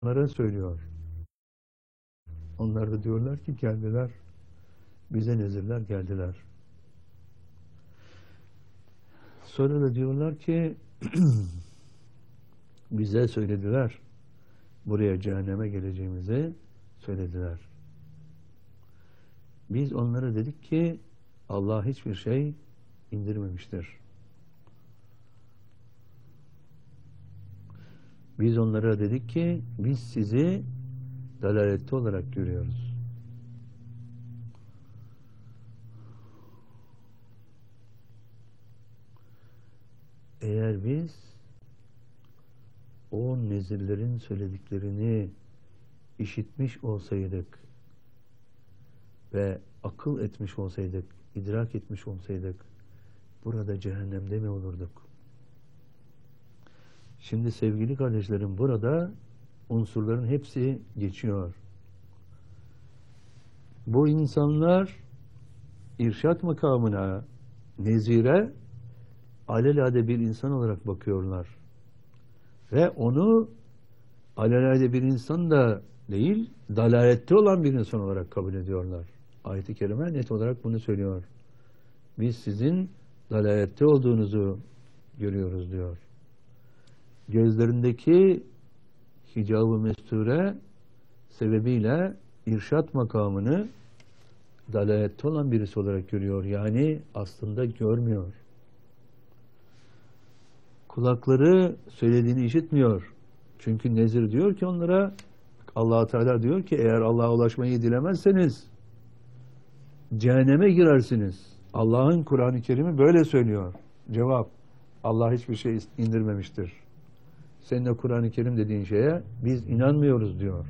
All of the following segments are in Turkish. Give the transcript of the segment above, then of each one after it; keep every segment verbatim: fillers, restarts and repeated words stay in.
Onlara söylüyor. Onlar da diyorlar ki geldiler, bize nezirler geldiler. Sonra da diyorlar ki bize söylediler, buraya cehenneme geleceğimizi söylediler. Biz onlara dedik ki Allah hiçbir şey indirmemiştir. Biz onlara dedik ki biz sizi dalalette olarak görüyoruz. Eğer biz o nezirlerin söylediklerini işitmiş olsaydık ve akıl etmiş olsaydık, idrak etmiş olsaydık burada cehennemde mi olurduk? Şimdi sevgili kardeşlerim, burada unsurların hepsi geçiyor. Bu insanlar irşat makamına, nezire alelade bir insan olarak bakıyorlar. Ve onu alelade bir insan da değil, dalalette olan bir insan olarak kabul ediyorlar. Ayet-i Kerime net olarak bunu söylüyor. Biz sizin dalalette olduğunuzu görüyoruz diyor. Gözlerindeki hicab-ı mesture sebebiyle irşat makamını dalalette olan birisi olarak görüyor. Yani aslında görmüyor. Kulakları söylediğini işitmiyor. Çünkü nezir diyor ki onlara, Allah Teala diyor ki eğer Allah'a ulaşmayı dilemezseniz cehenneme girersiniz. Allah'ın Kur'an-ı Kerim'i böyle söylüyor. Cevap: Allah hiçbir şey indirmemiştir. Senin de Kur'an-ı Kerim dediğin şeye biz inanmıyoruz diyor.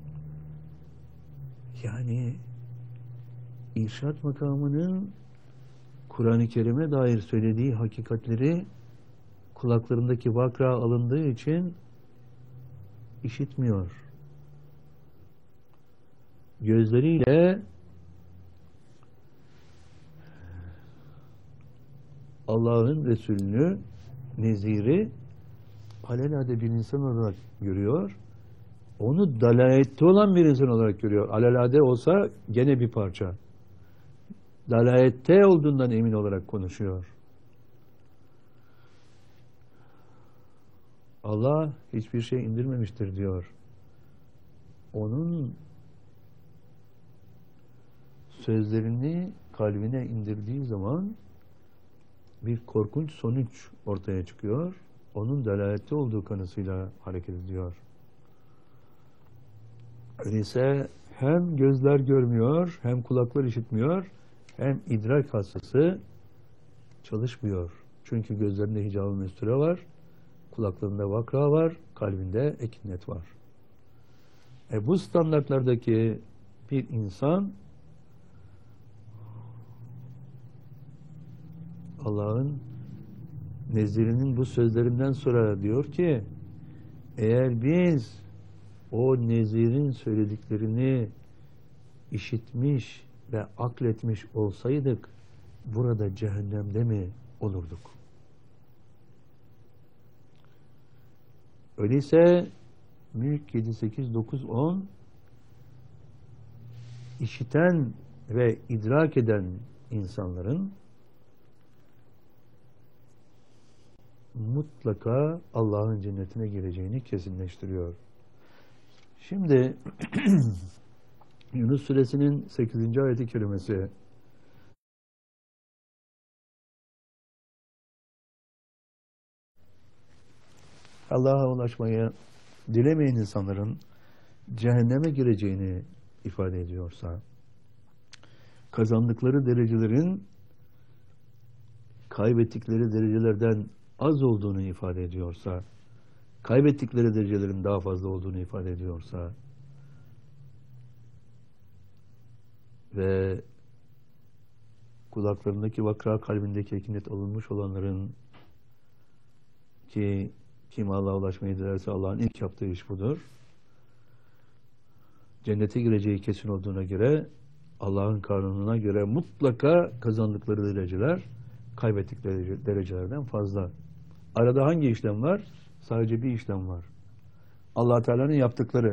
Yani irşat makamının Kur'an-ı Kerim'e dair söylediği hakikatleri kulaklarındaki vakra alındığı için işitmiyor. Gözleriyle Allah'ın Resulünü, neziri alelade bir insan olarak görüyor. Onu dalalette olan bir insan olarak görüyor. Alelade olsa gene bir parça. Dalalette olduğundan emin olarak konuşuyor. Allah hiçbir şey indirmemiştir diyor. Onun sözlerini kalbine indirdiği zaman bir korkunç sonuç ortaya çıkıyor. Onun dalalette olduğu kanısıyla hareket ediyor. Öyleyse hem gözler görmüyor, hem kulaklar işitmiyor, hem idrak hastası çalışmıyor. Çünkü gözlerinde hicab-ı mesture var, kulaklarında vakra var, kalbinde ekinnet var. E bu standartlardaki bir insan Allah'ın nezirinin bu sözlerinden sonra diyor ki eğer biz o nezirin söylediklerini işitmiş ve akletmiş olsaydık burada cehennemde mi olurduk? Öyleyse Mülk yedi, sekiz, dokuz, on işiten ve idrak eden insanların mutlaka Allah'ın cennetine gireceğini kesinleştiriyor. Şimdi Yunus Suresinin sekizinci ayeti kerimesi Allah'a ulaşmayı dilemeyen insanların cehenneme gireceğini ifade ediyorsa, kazandıkları derecelerin kaybettikleri derecelerden az olduğunu ifade ediyorsa, kaybettikleri derecelerin daha fazla olduğunu ifade ediyorsa ve kulaklarındaki vakra, kalbindeki ekinet alınmış olanların, ki kim Allah'a ulaşmayı dilerse Allah'ın ilk yaptığı iş budur, cennete gireceği kesin olduğuna göre, Allah'ın kanununa göre mutlaka kazandıkları dereceler kaybettikleri derecelerden fazla. Arada hangi işlem var? Sadece bir işlem var. Allah Teala'nın yaptıkları.